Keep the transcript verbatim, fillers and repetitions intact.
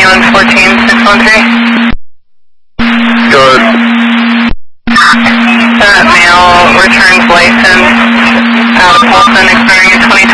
one fourteen six one three. Good. That male returns license out of Polson expiring in twenty